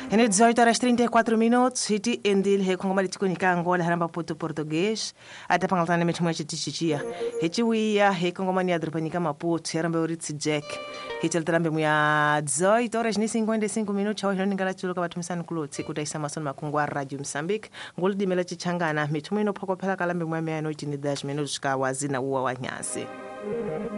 Em 18h34, hiti endil he kongomali tikunika Angola haramba poto português até pangaltana mesmo a tichichia. Hiti wia he kongomani adrupanika maputo haramba uritsi Jack. Hiti altarambe muya 18h55 hawa ningala chuluka batumisana kulotsi kutaisa masono makungwa Radio Mozambique ngoludi mela chichangana mitumuino poko pela kalambe muya 10 minutos ka wazina uwa wanyasi.